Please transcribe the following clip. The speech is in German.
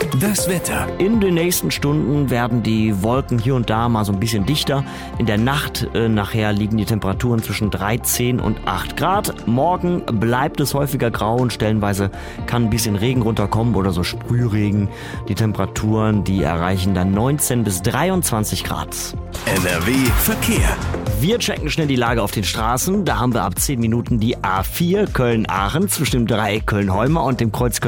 Das Wetter. In den nächsten Stunden werden die Wolken hier und da mal so ein bisschen dichter. In der Nacht nachher liegen die Temperaturen zwischen 13 und 8 Grad. Morgen bleibt es häufiger grau und stellenweise kann ein bisschen Regen runterkommen oder so Sprühregen. Die Temperaturen, die erreichen dann 19 bis 23 Grad. NRW Verkehr. Wir checken schnell die Lage auf den Straßen. Da haben wir ab 10 Minuten die A4 Köln-Aachen zwischen dem Dreieck Köln-Heuma und dem Kreuz